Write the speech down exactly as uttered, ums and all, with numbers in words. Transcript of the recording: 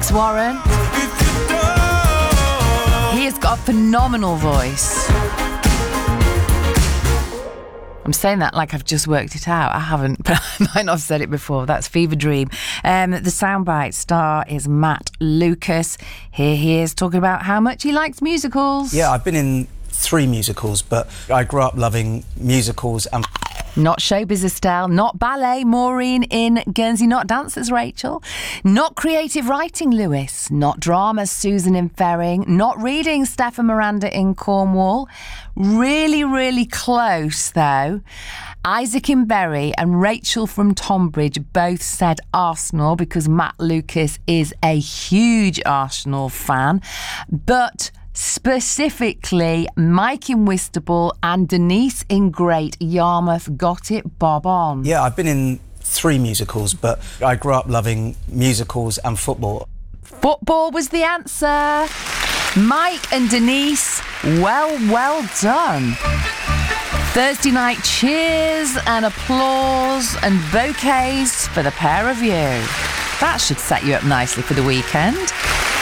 Alex Warren. He has got a phenomenal voice. I'm saying that like I've just worked it out. I haven't, but I might not have said it before. That's Fever Dream. Um, the soundbite star is Matt Lucas. Here he is talking about how much he likes musicals. Yeah, I've been in three musicals, but I grew up loving musicals and... Not showbiz Estelle, not ballet Maureen in Guernsey, not dancers Rachel, not creative writing Lewis, not drama Susan in Ferring, not reading Steph and Miranda in Cornwall. Really, really close though. Isaac in Bury and Rachel from Tonbridge both said Arsenal because Matt Lucas is a huge Arsenal fan, but specifically Mike in Whitstable and Denise in Great Yarmouth got it bob on. Yeah, I've been in three musicals, but I grew up loving musicals and football. Football was the answer. Mike and Denise, well, well done. Thursday night cheers and applause and bouquets for the pair of you. That should set you up nicely for the weekend.